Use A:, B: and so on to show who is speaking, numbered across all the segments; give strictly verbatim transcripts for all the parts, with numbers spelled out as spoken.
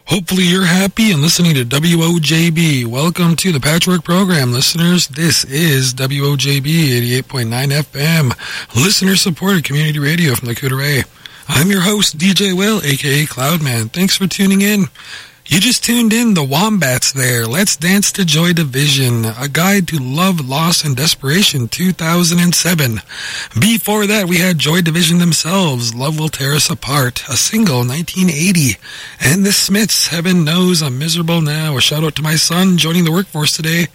A: Hopefully you're happy and listening to W O J B. Welcome to the Patchwork Program, listeners. This is W O J B eighty-eight point nine F M, listener-supported community radio from the Coudray. I'm your host, D J Will, a k a. Cloudman. Thanks for tuning in. You just tuned in the Wombats there. Let's Dance to Joy Division, a guide to love, loss, and desperation, two thousand seven. Before that, we had Joy Division themselves, Love Will Tear Us Apart, a single, nineteen eighty. And the Smiths, Heaven Knows I'm Miserable Now. A shout out to my son joining the workforce today.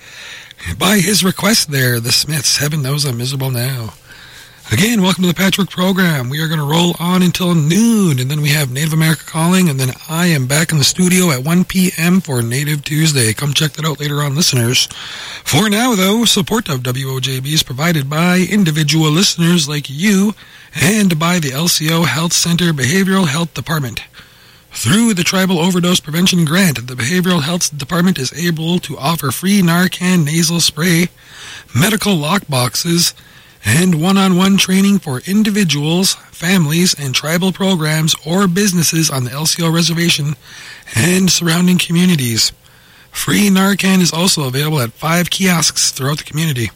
A: By his request there, the Smiths, Heaven Knows I'm Miserable Now. Again, welcome to the Patchwork Program. We are going to roll on until noon, and then we have Native America Calling, and then I am back in the studio at one p.m. for Native Tuesday. Come check that out later on, listeners. For now, though, support of W O J B is provided by individual listeners like you and by the L C O Health Center Behavioral Health Department. Through the Tribal Overdose Prevention Grant, the Behavioral Health Department is able to offer free Narcan nasal spray, medical lockboxes, and one-on-one training for individuals, families, and tribal programs or businesses on the L C O reservation and surrounding communities. Free Narcan is also available at five kiosks throughout the community.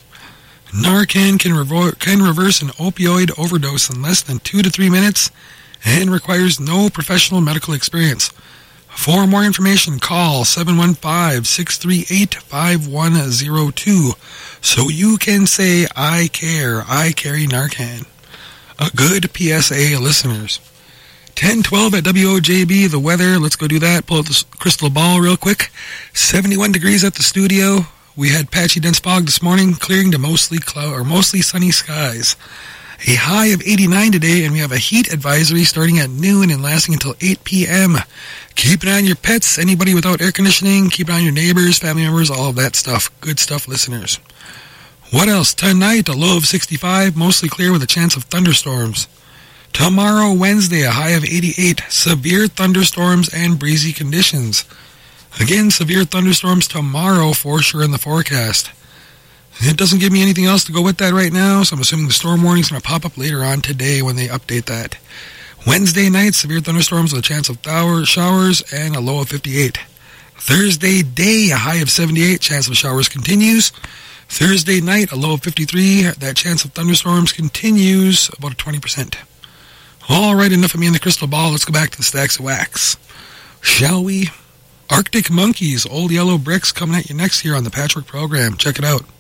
A: Narcan can, revo- can reverse an opioid overdose in less than two to three minutes and requires no professional medical experience. For more information, call seven one five, six three eight, five one zero two so you can say, I care, I carry Narcan. A good P S A, listeners. ten twelve at W O J B, the weather, let's go do that. Pull out the crystal ball real quick. seventy-one degrees at the studio. We had patchy dense fog this morning, clearing to mostly cloud or mostly sunny skies. A high of eighty-nine today, and we have a heat advisory starting at noon and lasting until eight p.m. Keep an eye on your pets, anybody without air conditioning, keep an eye on your neighbors, family members, all of that stuff. Good stuff, listeners. What else? Tonight, a low of sixty-five, mostly clear with a chance of thunderstorms. Tomorrow, Wednesday, a high of eighty-eight, severe thunderstorms and breezy conditions. Again, severe thunderstorms tomorrow for sure in the forecast. It doesn't give me anything else to go with that right now, so I'm assuming the storm warning is going to pop up later on today when they update that. Wednesday night, severe thunderstorms with a chance of showers and a low of fifty-eight. Thursday day, a high of seventy-eight, chance of showers continues. Thursday night, a low of fifty-three, that chance of thunderstorms continues, about twenty percent. All right, enough of me in the crystal ball. Let's go back to the stacks of wax. Shall we? Arctic Monkeys, Old Yellow Bricks, coming at you next here on the Patchwork Program. Check it out.